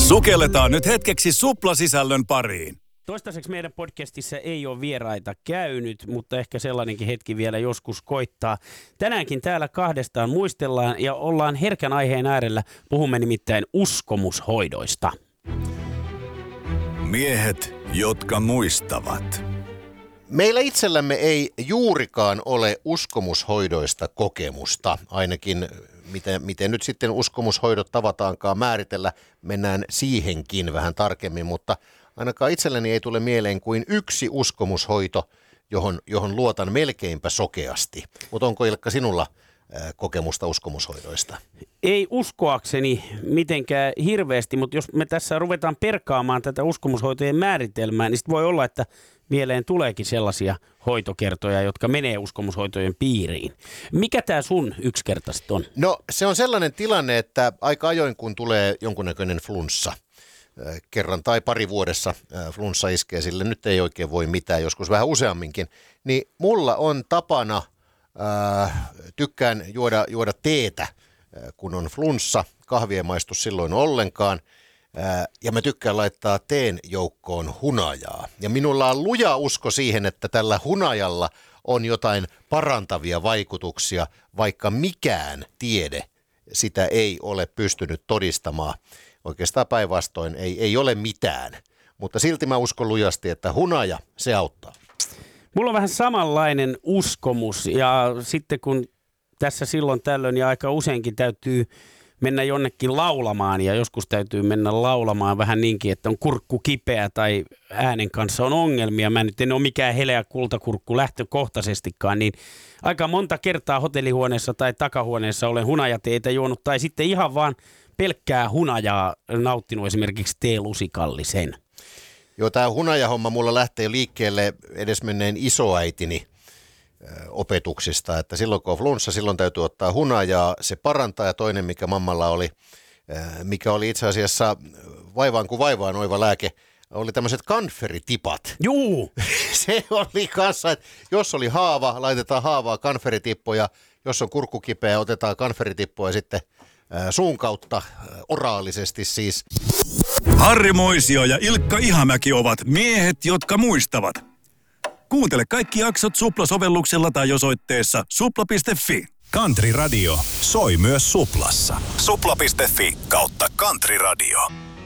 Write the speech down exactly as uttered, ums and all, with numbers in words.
Sukelletaan nyt hetkeksi suplasisällön pariin. Toistaiseksi meidän podcastissa ei ole vieraita käynyt, mutta ehkä sellainenkin hetki vielä joskus koittaa. Tänäänkin täällä kahdestaan muistellaan ja ollaan herkän aiheen äärellä. Puhumme nimittäin uskomushoidoista. Miehet, jotka muistavat. Meillä itsellämme ei juurikaan ole uskomushoidoista kokemusta, ainakin miten, miten nyt sitten uskomushoidot tavataankaan määritellä, mennään siihenkin vähän tarkemmin, mutta ainakaan itselleni ei tule mieleen kuin yksi uskomushoito, johon, johon luotan melkeinpä sokeasti. Mutta onko Ilkka sinulla ää, kokemusta uskomushoidoista? Ei uskoakseni mitenkään hirveästi, mutta jos me tässä ruvetaan perkaamaan tätä uskomushoitojen määritelmää, niin sit voi olla, että mieleen tuleekin sellaisia hoitokertoja, jotka menee uskomushoitojen piiriin. Mikä tämä sun yksikertaiset on? No se on sellainen tilanne, että aika ajoin kun tulee jonkunnäköinen flunssa, kerran tai pari vuodessa flunssa iskee sille, nyt ei oikein voi mitään, joskus vähän useamminkin, niin mulla on tapana, äh, tykkään juoda, juoda teetä, äh, kun on flunssa, kahvi ei maistu silloin ollenkaan, äh, ja mä tykkään laittaa teen joukkoon hunajaa. Ja minulla on luja usko siihen, että tällä hunajalla on jotain parantavia vaikutuksia, vaikka mikään tiede sitä ei ole pystynyt todistamaan. Oikeastaan päinvastoin ei, ei ole mitään, mutta silti mä uskon lujasti, että hunaja, se auttaa. Mulla on vähän samanlainen uskomus ja sitten kun tässä silloin tällöin ja aika useinkin täytyy mennä jonnekin laulamaan ja joskus täytyy mennä laulamaan vähän niinkin, että on kurkku kipeä tai äänen kanssa on ongelmia. Mä nyt en ole mikään heleä kultakurkku lähtökohtaisestikaan, niin aika monta kertaa hotellihuoneessa tai takahuoneessa olen hunajateitä juonut tai sitten ihan vaan pelkkää hunajaa nauttinut esimerkiksi teelusikallisen. Joo, tämä hunajahomma mulla lähtee liikkeelle edesmenneen isoäitini ö, opetuksista, että silloin kun on flunssa, silloin täytyy ottaa hunajaa, se parantaa ja toinen mikä mammalla oli, ö, mikä oli itse asiassa vaivaan kuin vaivaan oiva lääke, oli tämmöiset kanferitipat. Juu! Se oli kanssa, että jos oli haava, laitetaan haavaa kanferitippoja, jos on kurkku kipeä, otetaan kanferitippoja sitten suun kautta, oraalisesti siis. Harri Moisio ja Ilkka Ihamäki ovat miehet, jotka muistavat. Kuuntele kaikki jaksot Supla-sovelluksella tai osoitteessa supla piste fi. Country Radio soi myös Suplassa. supla piste fi kautta Country Radio.